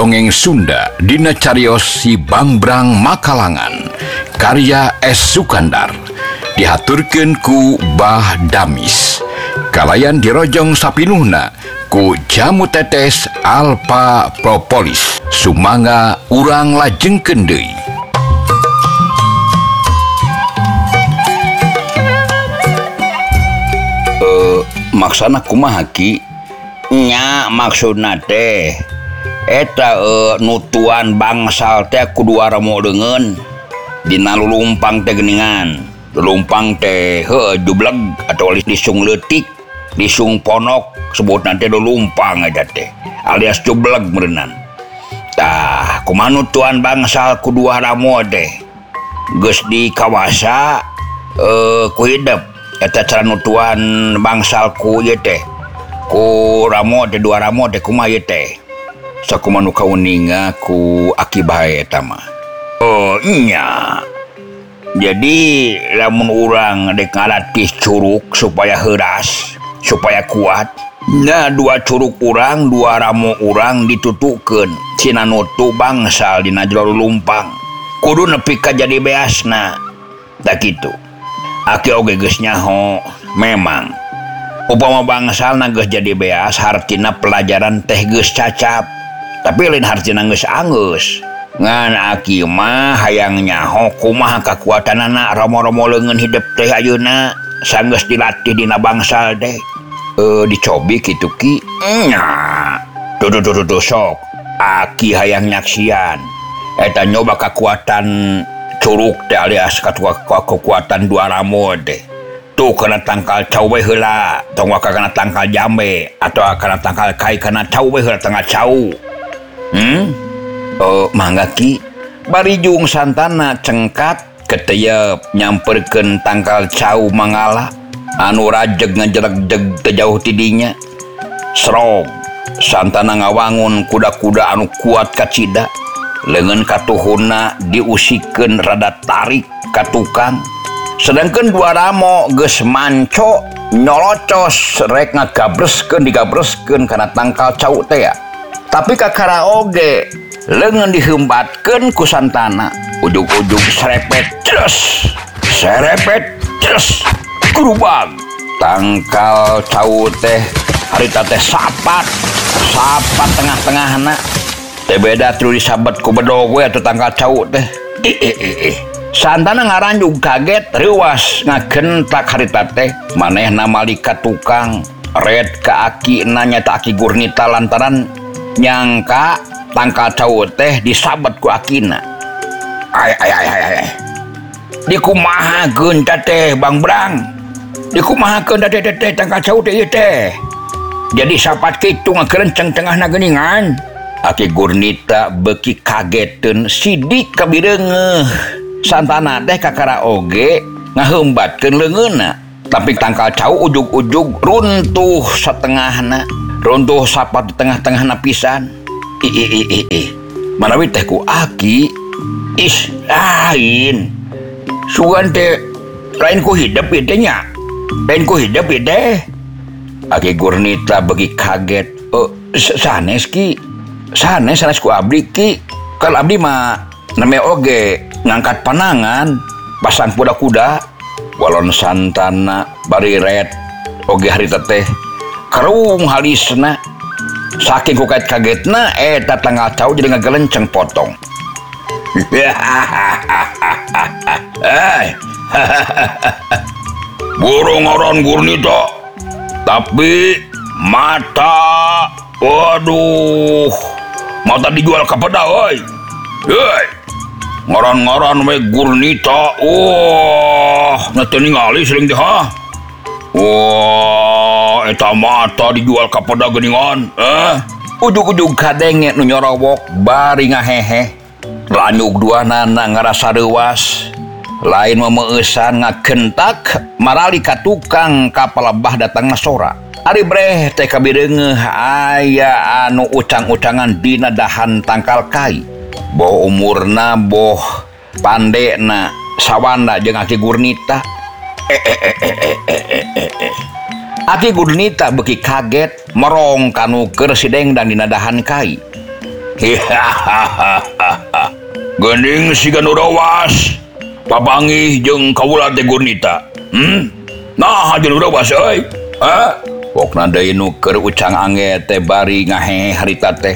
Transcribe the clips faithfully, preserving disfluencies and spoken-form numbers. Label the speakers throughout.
Speaker 1: Dongeng Sunda dina carios si Bangbrang Makalangan karya S. Sukandar dihaturkeun ku Bah Damis kalayan dirojong sapinuhna ku Jamu Tetes Alpha Propolis sumangga urang lajengkeun deui.
Speaker 2: Eh maksana kumaha ki? Nya maksudna teh eta uh, nutuan bangsal teh kudu aramo deungeun dina lulumpang teh geuningan. Lulumpang teh heuh jubleg atau disung leutik, disung ponok sebutna teh lulumpang aja teh alias jubleg meureunnan. Tah kumaha nutuan bangsal kudu aramo teh geus dikawasa uh, ku hideep eta cara nutuan bangsal ku ieu teh ku ramo teh dua ramo teh kumaha ieu teh sakumaha nu kauninga ku aki bae eta mah. Oh nya. Jadi lamun urang dek ngalatih curug supaya heuras, supaya kuat. Nah dua curug urang, dua ramo urang ditutukeun cina nutu bangsal dina jero lulumpang. Kudu nepi ka jadi beasna. Da kitu. Aki oge geus nyaho, memang upama bangsal geus jadi beas hartina pelajaran teh geus cacap. Tapi lain hartina geus anggeus. Ngan aki mah hayang nyaho kumaha kakuatanana ramo-ramo leungeun hideep teh ayeuna sanggeus dilatih dina bangsal teh. Eh dicobi kitu ki. Nya. Duh duh duh duh sok. Aki hayang nyaksian. Eta nyoba kakuatan curug teh alias kekuatan dua ramo teh. Tuh kana tangkal cau we heula, tong waka kana tangkal jambe atau kana tangkal kai kana cau we heula tengah cau. Hmm? Oh, mangga ki bari jung santana cengkat keteyep nyamperkeun tangkal cau mangala anu rajeg ngajereg-jeg teu jauh ti dinya. Srog santana ngawangun kuda-kuda anu kuat kacida. Leungeun katuhunna diusikeun rada tarik ka tukang. Sedangkan dua ramo geus manco nyolocos rek ngagabreskeun digabreskeun kana tangkal cau teh ya. Tapi kakara oge leungeun diheumbatkeun ku santana ujug-ujug serepet terus serepet terus kurubag tangkal cau teh harita teh sapat sapat tengah-tengahna teh beda terus disabet ku bedog we atuh tangkal cau teh. Ih ih ih santana ngaranjug kaget reuwas ngagentak harita teh manehna malika tukang red ka aki nanya ta aki Gurnita lantaran nyangka tangkal cau teh disabet ku akina. Ay ay ay ay ay. Dikumahakeun teh Bangbrang. Dikumahakeun teh teh tangkal cau teh ieu teh. Jadi sapat kitu ngakerenceng tengahna geuningan. Aki Gurnita beuki kageteun sidik kabireungeuh. Santana teh kakara oge ngaheumbatkeun leungeunna. Tapi tangkal cau ujug-ujug runtuh satengahna. Runtuh sapat di tengah-tengahna pisan. Ih ih ih ih ih. Manawi teh ku aki is lain. Sugan teh lain ku hideep ieu teh nya. Lain ku hideep ieu teh. Aki Gurnita beuki kaget. Oh, sanes ki. Sanes sanes ku abdi ki. Kal abdi mah name oge ngangkat panangan, pasang kuda-kuda. Walon santana bari red oge harita teh kerung halisna. Saking ku kaget kagetna eta tangkal cau jadi ngagelenceng potong. Burung orang Gurnita tapi mata waduh mata dijual ka peda euy. Heuy ngaran-ngaran we Gurnita. Oh nanti ningali sering teh ha. Wah, eta mata dijual ka peda geuningan. Eh, ujug-ujug kadenge nu nyorowok bari ngahehe. Lanyug duanana ngarasa reuwas. Lain memeueusan ngagentak marali ka tukang kapalebah datangna sora. Ari breh teh kabireungeuh aya anu ucang-ucangan dina dahan tangkal kai. Boh umurna boh pandena sawanda jeung Aki Gurnita. Eh eh eh eh eh eh eh eh. Aki Gurnita beuki kaget merong kanu keur sidengdang dina dahan kai. Geuning siga nu rawas papanggih jeung kaula teh Gurnita. Hmm? Nah, jeung nu rawas euy. Ha? Pokna deui nu keur ucang angge teh bari ngahehe harita teh.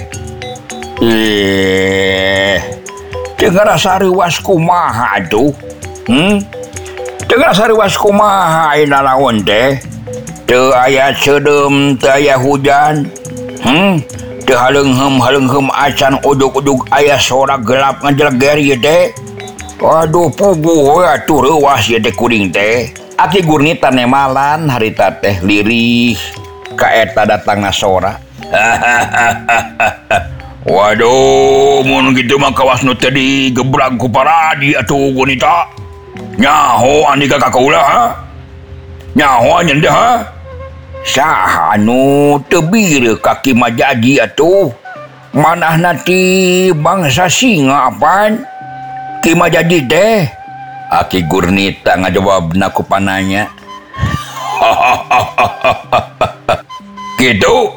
Speaker 2: Eh. Teu ngarasa reuwas kumaha atuh? Hmm? Teu ngarasa reuwas kumaha ayeuna naon teh? Teu aya ceudem, teu aya hujan. Hmm? Teu haleungheum-haleungheum acan ujug-ujug aya sora gelap ngajelger ieu teh. Waduh puguh we atuh reuwas ieu teh kuring teh. Aki Gurnita nemalan harita teh lirih ka eta datangna sora. Waduh, mun kitu mah kawas nu teh digebrag ku paradi atuh Gurnita. Nyaho andika ka kaula ha? Nyaho anjeun teh ha? Saha anu teu bireu kaki majaji atuh? Manahna ti bangsa singa apaan? Ki majaji teh? Aki Gurnita ngajawabna ku pananya. Gitu?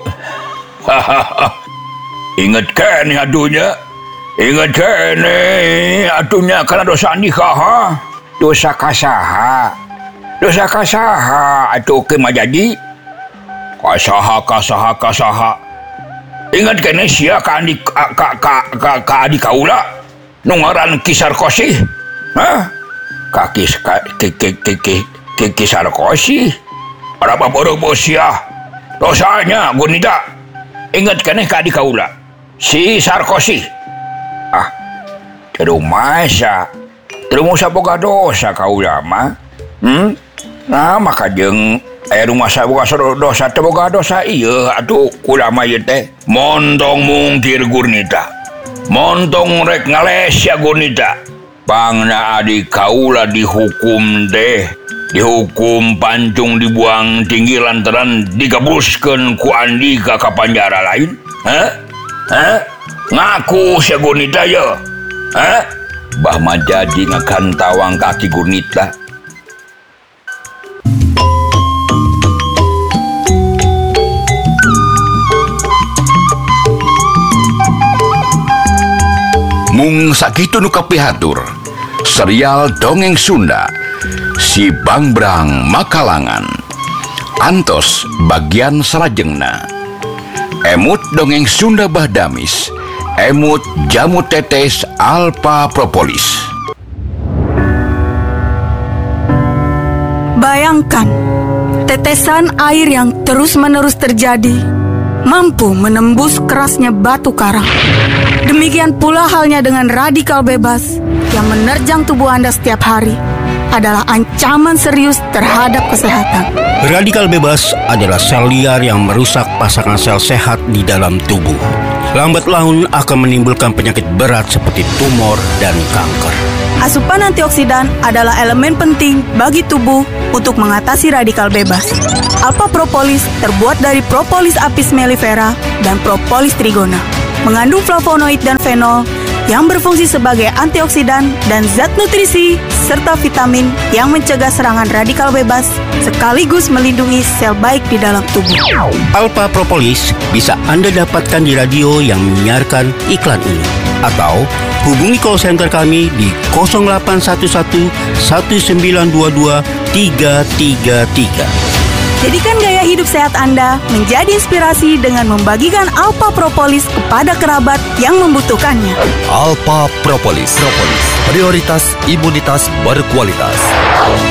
Speaker 2: Ingat kene atunya. Ingat kene atunya kana dosa nikah ha? Dosa kasaha? Dosa kasaha atuh ki majaji? Kasaha kasaha kasaha. Ingat kene sia ka adik ka ka ka, ka adik kaula nu ngaran Ki Sarkosi. Hah? Ka Ki ki ki ki ki Ki Sarkosi. Ada baboro sia. Dosanya Gurnita. Ingat kene ka adik kaula si Sarkosi. Ah. Teu masa. Teu masa boga dosa kaula mah. Hmm? Nah, maka jeung aya rumah saboga dosa teu boga dosa ieu atuh kula mah ieu teh montong mungkir Gurnita. Montong rek ngales ya Gurnita. Pangna adik kaula dihukum teh, dihukum pancung dibuang tinggi lantaran digabuskeun ku Andika ka penjara lain. Hah? Hah? Ngaku si Gurnita ye. Hah? Bah Majaji ngakantawang kaki Gurnita.
Speaker 1: Mung sakitu nu kapihatur serial dongeng Sunda Si Bangbrang Makalangan antos bagian salajengna. Emut dongeng Sunda Bah Damis, emut jamu tetes Alpha Propolis.
Speaker 3: Bayangkan tetesan air yang terus-menerus terjadi mampu menembus kerasnya batu karang. Demikian pula halnya dengan radikal bebas yang menerjang tubuh Anda setiap hari adalah ancaman serius terhadap kesehatan.
Speaker 4: Radikal bebas adalah sel liar yang merusak pasangan sel sehat di dalam tubuh. Lambat laun akan menimbulkan penyakit berat seperti tumor dan kanker.
Speaker 3: Asupan antioksidan adalah elemen penting bagi tubuh untuk mengatasi radikal bebas. Alpha Propolis terbuat dari Propolis apis mellifera dan Propolis trigona. Mengandung flavonoid dan fenol yang berfungsi sebagai antioksidan dan zat nutrisi serta vitamin yang mencegah serangan radikal bebas sekaligus melindungi sel baik di dalam tubuh.
Speaker 4: Alpha Propolis bisa Anda dapatkan di radio yang menyiarkan iklan ini atau hubungi call center kami di nol delapan satu satu satu sembilan dua dua tiga tiga tiga.
Speaker 3: Jadikan gaya hidup sehat Anda menjadi inspirasi dengan membagikan Alpha Propolis kepada kerabat yang membutuhkannya.
Speaker 5: Alpha Propolis, Propolis. Prioritas imunitas berkualitas.